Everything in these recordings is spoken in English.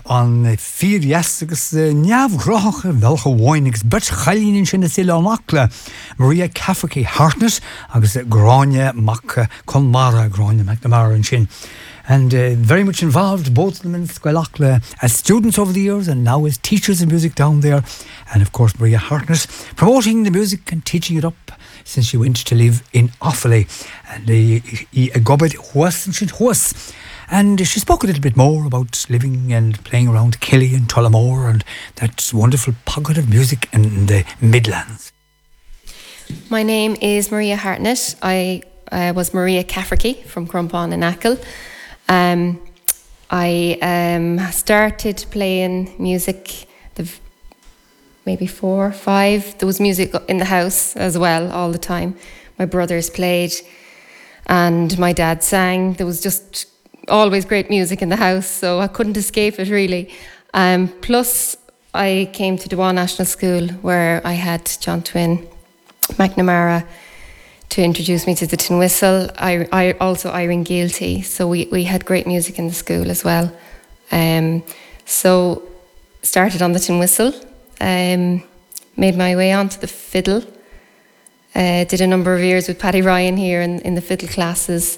an fírias agus neamhghrácha bhelcha bháinnigs bet chalíonn sin na Silánachla Maria Cafferty Hartnett agus Gráine Mac Conmara Gráine McNamara and sin. And very much involved, both of them in Squelachla as students over the years and now as teachers of music down there. And of course Maria Hartnett promoting the music and teaching it up since she went to live in Offaly. And a gobbed huas and sin huas. And she spoke a little bit more about living and playing around Killy and Tullamore and that wonderful pocket of music in the Midlands. My name is Maria Hartnett. I was Maria Cafferty from Crumpon and Achill. I started playing music maybe 4 or 5. There was music in the house as well all the time. My brothers played and my dad sang. There was just always great music in the house, so I couldn't escape it really. Plus I came to Dewan National School where I had John Twin McNamara to introduce me to the tin whistle. I also Irene Gailty, so we had great music in the school as well. So started on the tin whistle, made my way onto the fiddle, did a number of years with Paddy Ryan here in the fiddle classes.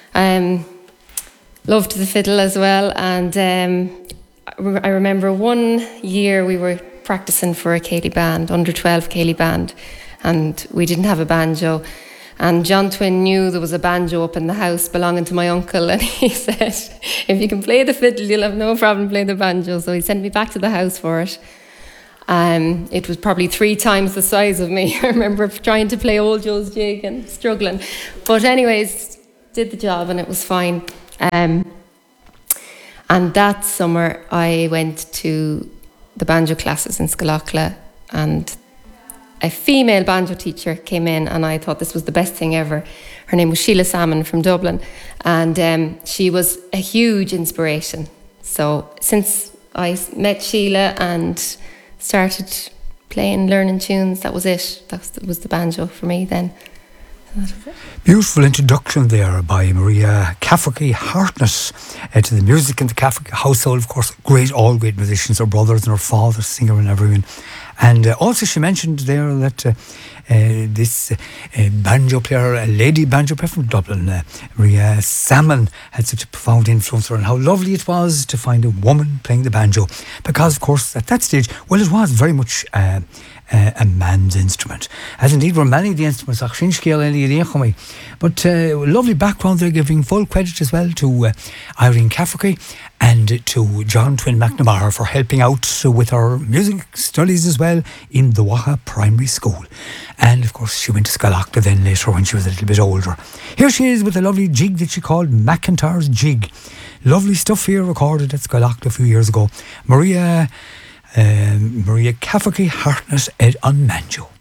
Loved the fiddle as well, and I remember one year we were practicing for a Cayley band, under 12 Cayley band, and we didn't have a banjo. And John Twin knew there was a banjo up in the house belonging to my uncle, and he said, if you can play the fiddle, you'll have no problem playing the banjo. So he sent me back to the house for it. It was probably 3 times the size of me. I remember trying to play Old Joe's Jig and struggling. But anyways, did the job and it was fine. And that summer I went to the banjo classes in Squelachla, and a female banjo teacher came in, and I thought this was the best thing ever. Her name was Sheila Salmon from Dublin, and she was a huge inspiration. So since I met Sheila and started playing, learning tunes, that was it. That was the banjo for me then. Beautiful introduction there by Maria Cafferty Hartnett to the music in the Cafferty household. Of course, all great musicians, her brothers and her father, singer and everyone. And also she mentioned there that this banjo player, a lady banjo player from Dublin, Maria Salmon, had such a profound influence on her, and how lovely it was to find a woman playing the banjo. Because, of course, at that stage, well, it was very much a man's instrument, as indeed were many of the instruments. But lovely background there, giving full credit as well to Irene Cafferty and to John Twin McNamara for helping out with her music studies as well in the Waha Primary School. And of course she went to Squelachla then later when she was a little bit older. Here she is with a lovely jig that she called McIntyre's Jig. Lovely stuff here recorded at Squelachla a few years ago. Maria Cafferty Hartnett on banjo.